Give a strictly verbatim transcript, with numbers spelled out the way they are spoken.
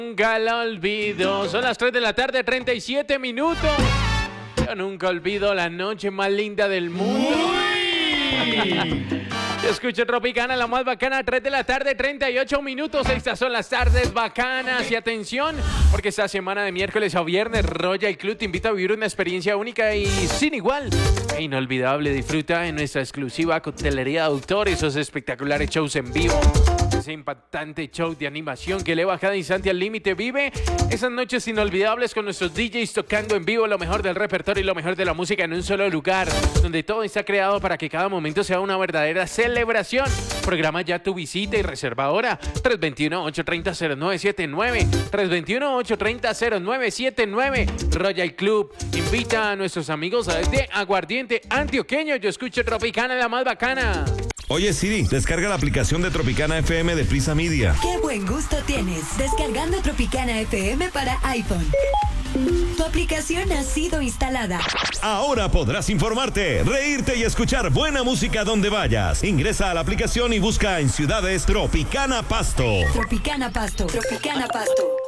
Nunca la olvido. Son las tres de la tarde, treinta y siete minutos. Yo nunca olvido la noche más linda del mundo. Yo escucho Tropicana, la más bacana, tres de la tarde, treinta y ocho minutos. Estas son las tardes bacanas. Y atención, porque esta semana de miércoles a viernes, Royal Club te invita a vivir una experiencia única y sin igual e inolvidable. Disfruta en nuestra exclusiva coctelería de autor, esos espectaculares shows en vivo, ese impactante show de animación que eleva cada instante al límite. Vive esas noches inolvidables con nuestros D Js tocando en vivo lo mejor del repertorio y lo mejor de la música en un solo lugar, donde todo está creado para que cada momento sea una verdadera celebración. Programa ya tu visita y reserva ahora. tres dos uno, ocho tres cero, cero nueve siete nueve tres dos uno, ocho tres cero, cero nueve siete nueve. Royal Club invita a nuestros amigos de Aguardiente Antioqueño. Yo escucho Tropicana, la más bacana. Oye Siri, descarga la aplicación de Tropicana F M de Prisa Media. ¡Qué buen gusto tienes! Descargando Tropicana F M para iPhone. Tu aplicación ha sido instalada. Ahora podrás informarte, reírte y escuchar buena música donde vayas. Ingresa a la aplicación y busca en ciudades Tropicana Pasto. Tropicana Pasto. Tropicana Pasto.